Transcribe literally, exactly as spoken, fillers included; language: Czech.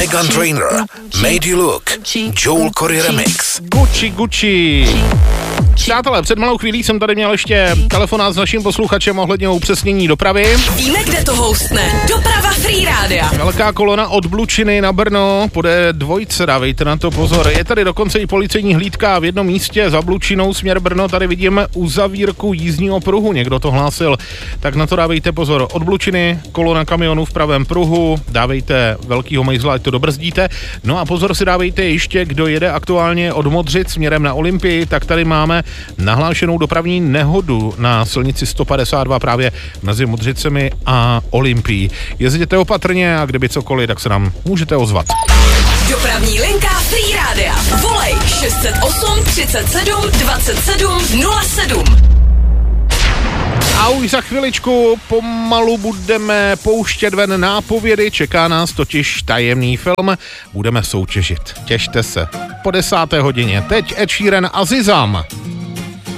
Meghan Trainor, Made You Look, Joel Corey Remix. Gucci, Gucci. Přátelé, před malou chvílí jsem tady měl ještě telefonát s naším posluchačem ohledně upřesnění dopravy. Víme, kde to houstne. Doprava Free Rádia. Velká kolona od Blučiny na Brno po dé dvojce, dávejte na to pozor. Je tady dokonce i policejní hlídka v jednom místě za Blučinou směr Brno. Tady vidím uzavírku jízdního pruhu, někdo to hlásil. Tak na to dávejte pozor. Od Blučiny kolona kamionů v pravém pruhu, dávejte velkýho mejzla, ať to dobrzdíte. No a pozor si dávejte ještě, kdo jede aktuálně od Modřic směrem na Olympii, tak tady máme nahlášenou dopravní nehodu na silnici sto padesát dva právě mezi Modřicemi a Olympií. Jezděte opatrně a kdyby cokoliv, tak se nám můžete ozvat. Dopravní linka Free Rádia. Volej šest set osm třicet sedm dvacet sedm nula sedm. A už za chviličku pomalu budeme pouštět ven nápovědy, čeká nás totiž tajemný film, budeme soutěžit. Těšte se. Po desáté hodině. Teď Ed Sheeran a Zizam.